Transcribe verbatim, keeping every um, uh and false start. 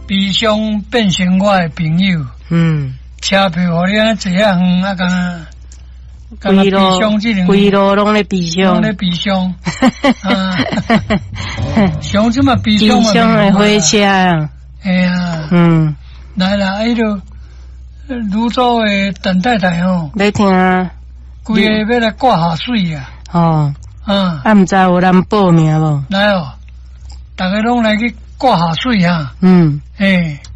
悲伤变成我的朋友。 嗯， 车票互你安坐遐远啊，敢敢悲规路伤这两规路拢咧悲伤， 拢咧悲伤。啊，像这么悲悲伤嘛， 伤的火车啊， 哎呀， 嗯， 来啦，迄个泸州的陈太太吼， 要听啊， 规个要来挂下水啊， 哦， 啊， 啊，毋知有人报名无？ 来哦，大家拢来去挂下水哈， 嗯， 诶，